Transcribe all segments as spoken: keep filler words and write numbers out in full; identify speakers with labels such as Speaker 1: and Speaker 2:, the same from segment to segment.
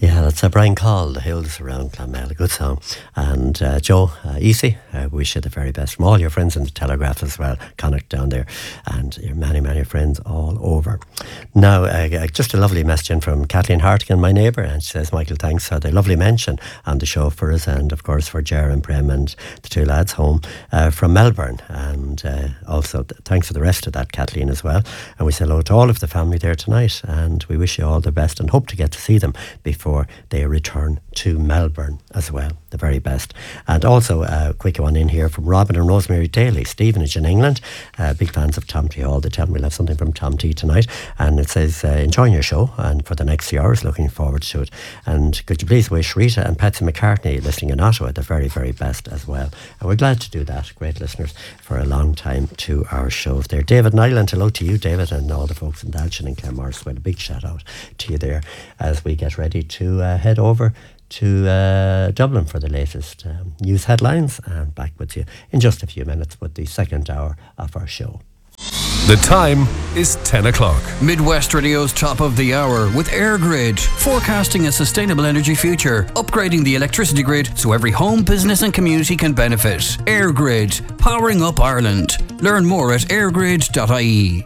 Speaker 1: Yeah, that's uh, Brian Call, The Hills Around Clonmel, a good song. And uh, Joe uh, Easy, I uh, wish you the very best from all your friends in the Telegraph as well, Connacht down there, and your many, many friends all over. Now, uh, just a lovely message in from Kathleen Hartigan, my neighbour, and she says, Michael, thanks for the lovely mention on the show for us, and of course for Ger and Prem and the two lads home uh, from Melbourne. And uh, also th- thanks for the rest of that, Kathleen, as well. And we say hello to all of the family there tonight, and we wish you all the best and hope to get to see them before they return to Melbourne as well. The very best. And also a quick one in here from Robin and Rosemary Daly, Stevenage in England. Uh, big fans of Tom T Hall. They tell me we'll have something from Tom T tonight. And it says, uh, enjoying your show and for the next few hours, looking forward to it. And could you please wish Rita and Patsy McCartney listening in Ottawa the very, very best as well. And we're glad to do that. Great listeners for a long time to our shows there. David Nyland, hello to you, David, and all the folks in Dalshin and Claremorris. Well, a big shout out to you there as we get ready to uh, head over to uh, Dublin for the latest um, news headlines, and back with you in just a few minutes with the second hour of our show.
Speaker 2: The time is ten o'clock.
Speaker 3: Midwest Radio's top of the hour with EirGrid, forecasting a sustainable energy future, upgrading the electricity grid so every home, business and community can benefit. EirGrid, powering up Ireland. Learn more at airgrid dot I E.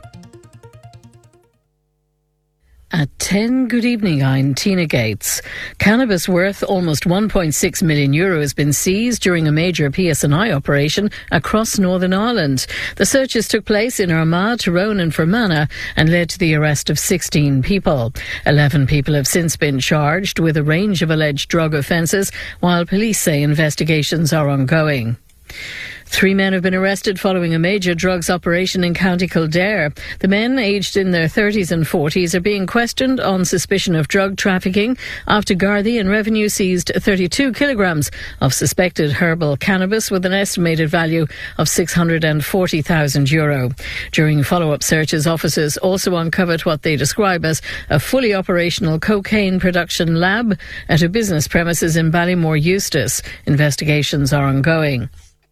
Speaker 4: At ten, good evening, I'm Tina Gates. Cannabis worth almost one point six million euro has been seized during a major P S N I operation across Northern Ireland. The searches took place in Armagh, Tyrone and Fermanagh and led to the arrest of sixteen people. eleven people have since been charged with a range of alleged drug offences, while police say investigations are ongoing. Three men have been arrested following a major drugs operation in County Kildare. The men, aged in their thirties and forties, are being questioned on suspicion of drug trafficking after Gardaí and Revenue seized thirty-two kilograms of suspected herbal cannabis with an estimated value of six hundred forty thousand euro. During follow-up searches, officers also uncovered what they describe as a fully operational cocaine production lab at a business premises in Ballymore, Eustace. Investigations are ongoing.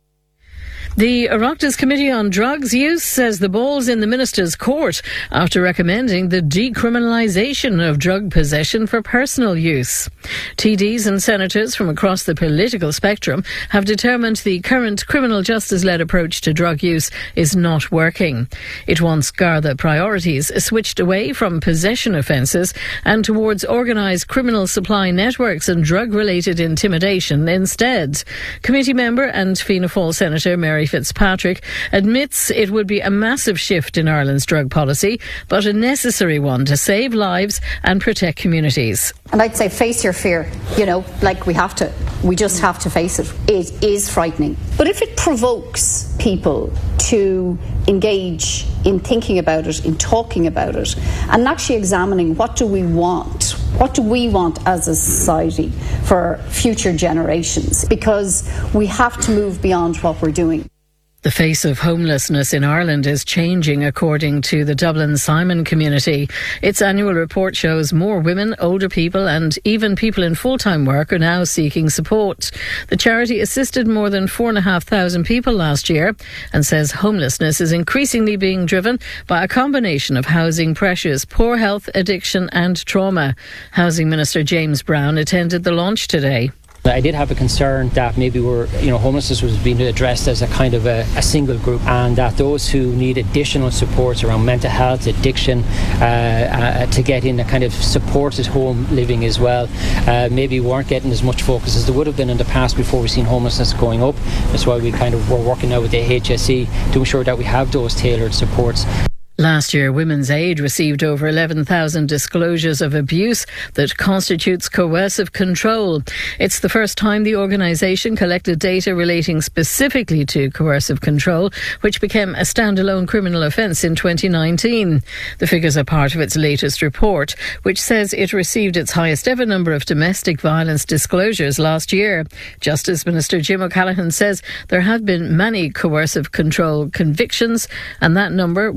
Speaker 4: The Oireachtas Committee on Drugs Use says the ball's in the Minister's court after recommending the decriminalisation of drug possession for personal use. T Ds and senators from across the political spectrum have determined the current criminal justice-led approach to drug use is not working. It wants Garda priorities switched away from possession offences and towards organised criminal supply networks and drug-related intimidation instead. Committee member and Fianna Fáil Senator Mary Fitzpatrick admits it would be a massive shift in Ireland's drug policy, but a necessary one to save lives and protect communities.
Speaker 5: And I'd say face your fear, you know, like we have to, we just have to face it. It is frightening. But if it provokes people to engage in thinking about it, in talking about it, and actually examining what do we want, what do we want as a society for future generations, because we have to move beyond what we're doing.
Speaker 4: The face of homelessness in Ireland is changing, according to the Dublin Simon community. Its annual report shows more women, older people and even people in full-time work are now seeking support. The charity assisted more than four and a half thousand people last year and says homelessness is increasingly being driven by a combination of housing pressures, poor health, addiction and trauma. Housing Minister James Brown attended the launch today.
Speaker 6: I did have a concern that maybe we're, you know, homelessness was being addressed as a kind of a, a single group, and that those who need additional supports around mental health, addiction, uh, uh, to get in a kind of supported home living as well, uh, maybe weren't getting as much focus as they would have been in the past before we've seen homelessness going up. That's why we kind of were working now with the H S E to ensure that we have those tailored supports.
Speaker 4: Last year, Women's Aid received over eleven thousand disclosures of abuse that constitutes coercive control. It's the first time the organisation collected data relating specifically to coercive control, which became a standalone criminal offence in twenty nineteen. The figures are part of its latest report, which says it received its highest ever number of domestic violence disclosures last year. Justice Minister Jim O'Callaghan says there have been many coercive control convictions, and that number will continue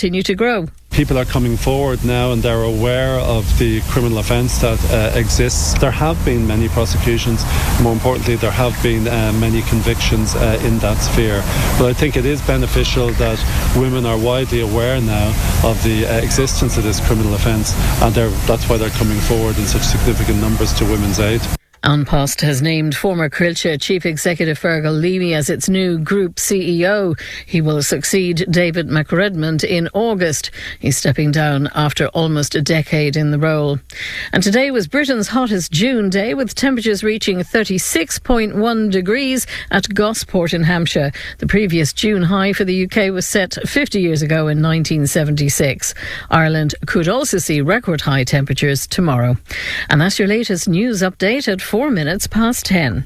Speaker 4: continue to grow.
Speaker 7: People are coming forward now and they're aware of the criminal offence that uh, exists. There have been many prosecutions. More importantly, there have been uh, many convictions uh, in that sphere. But I think it is beneficial that women are widely aware now of the uh, existence of this criminal offence, and that's why they're coming forward in such significant numbers to Women's Aid.
Speaker 4: An Post has named former Crilche Chief Executive Fergal Leamy as its new Group C E O. He will succeed David McRedmond in August. He's stepping down after almost a decade in the role. And today was Britain's hottest June day, with temperatures reaching thirty-six point one degrees at Gosport in Hampshire. The previous June high for the U K was set fifty years ago in nineteen seventy-six. Ireland could also see record high temperatures tomorrow. And that's your latest news update at four minutes past ten.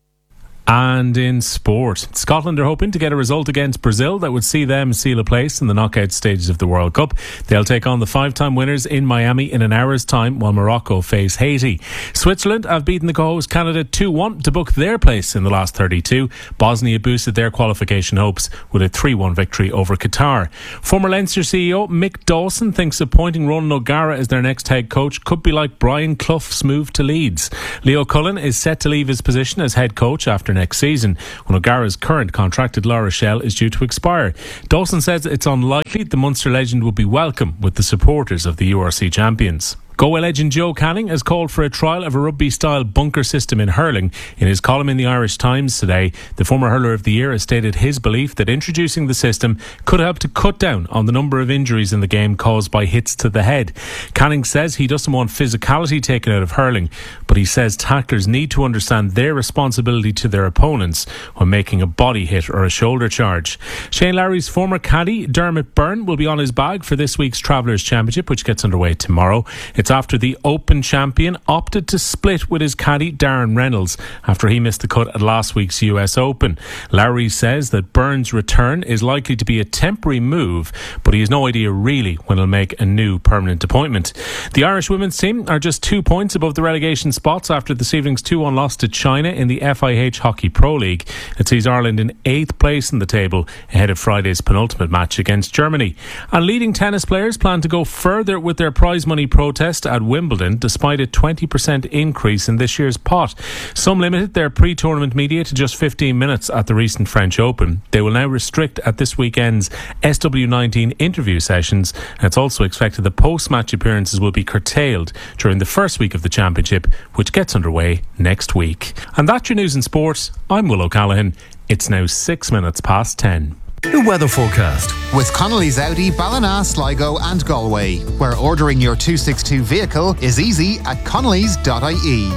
Speaker 8: And in sport, Scotland are hoping to get a result against Brazil that would see them seal a place in the knockout stages of the World Cup. They'll take on the five-time winners in Miami in an hour's time, while Morocco face Haiti. Switzerland have beaten the co-host Canada two one to book their place in the last thirty-two. Bosnia boosted their qualification hopes with a three one victory over Qatar. Former Leinster C E O Mick Dawson thinks appointing Ronan O'Gara as their next head coach could be like Brian Clough's move to Leeds. Leo Cullen is set to leave his position as head coach after next season, when O'Gara's current contract at La Rochelle is due to expire. Dawson says it's unlikely the Munster legend will be welcome with the supporters of the U R C champions. Galway legend Joe Canning has called for a trial of a rugby-style bunker system in hurling. In his column in the Irish Times today, the former hurler of the year has stated his belief that introducing the system could help to cut down on the number of injuries in the game caused by hits to the head. Canning says he doesn't want physicality taken out of hurling, but he says tacklers need to understand their responsibility to their opponents when making a body hit or a shoulder charge. Shane Lowry's former caddie, Dermot Byrne, will be on his bag for this week's Travellers' Championship, which gets underway tomorrow. It's after the Open champion opted to split with his caddie Darren Reynolds after he missed the cut at last week's U S Open. Lowry says that Byrne's return is likely to be a temporary move, but he has no idea really when he'll make a new permanent appointment. The Irish women's team are just two points above the relegation spots after this evening's two one loss to China in the F I H Hockey Pro League. It sees Ireland in eighth place in the table ahead of Friday's penultimate match against Germany. And leading tennis players plan to go further with their prize money protest at Wimbledon despite a twenty percent increase in this year's pot. Some limited their pre-tournament media to just fifteen minutes at the recent French Open. They will now restrict at this weekend's S W nineteen interview sessions, and it's also expected that post-match appearances will be curtailed during the first week of the championship, which gets underway next week. And that's your news in sport. I'm Will O'Callaghan. It's now six minutes past ten.
Speaker 2: The weather forecast
Speaker 9: with Connolly's Audi, Ballina, Sligo and Galway, where ordering your two sixty-two vehicle is easy at connellys dot I E.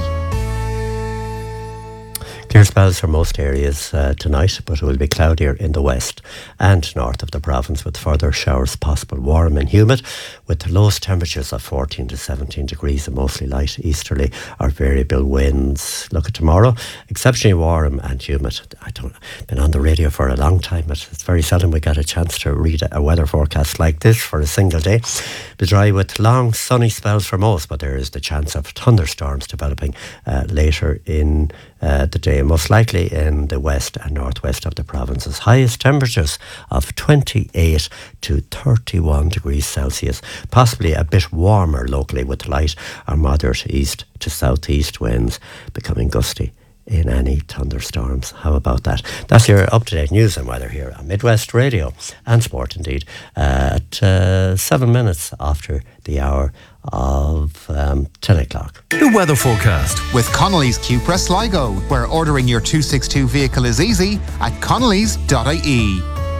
Speaker 1: Clear spells for most areas uh, tonight, but it will be cloudier in the west and north of the province, with further showers possible. Warm and humid, with the lowest temperatures of fourteen to seventeen degrees and mostly light easterly or variable winds. Look at tomorrow, exceptionally warm and humid. I don't been on the radio for a long time, but it's very seldom we get a chance to read a weather forecast like this for a single day. Be dry with long sunny spells for most, but there is the chance of thunderstorms developing uh, later in uh, the day, most likely in the west and northwest of the provinces. Highest temperatures of twenty-eight to thirty-one degrees Celsius, possibly a bit warmer locally with light or moderate east to southeast winds becoming gusty in any thunderstorms. How about that? That's your up-to-date news and weather here on Midwest Radio and Sport Indeed uh, at uh, seven minutes after the hour of um, ten o'clock.
Speaker 2: The weather forecast
Speaker 9: with Connolly's Cupra Sligo, where ordering your two sixty-two vehicle is easy at connellys dot I E.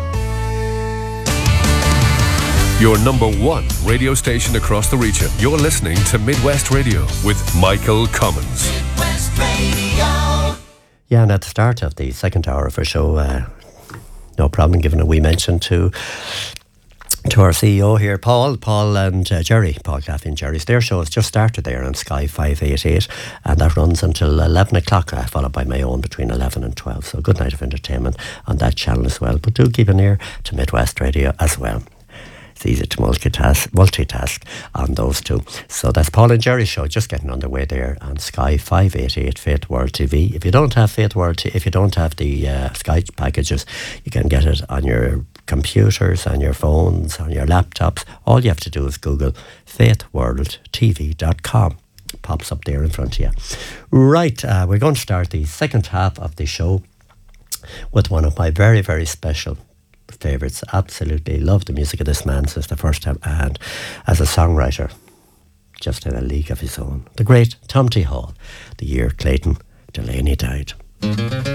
Speaker 2: Your number one radio station across the region. You're listening to Midwest Radio with Michael Commons. Midwest
Speaker 1: Radio. Yeah, and at the start of the second hour of our show, uh, no problem giving a wee mention to to our C E O here, Paul, Paul and uh, Jerry, Paul Gaffey and Jerry's. Their show has just started there on Sky five eighty-eight, and that runs until eleven o'clock, uh, followed by my own between eleven and twelve. So a good night of entertainment on that channel as well. But do keep an ear to Midwest Radio as well. It's easy to multitask, multitask on those two. So that's Paul and Jerry's show, just getting underway there on Sky five eighty-eight Faith World T V. If you don't have Faith World, T- if you don't have the uh, Sky packages, you can get it on your computers, on your phones, on your laptops. All you have to do is Google faith world t v dot com. Pops up there in front of you. Right, uh, we're going to start the second half of the show with one of my very, very special favourites. Absolutely love the music of this man since the first time, and as a songwriter, just in a league of his own. The great Tom T. Hall, the year Clayton Delaney died.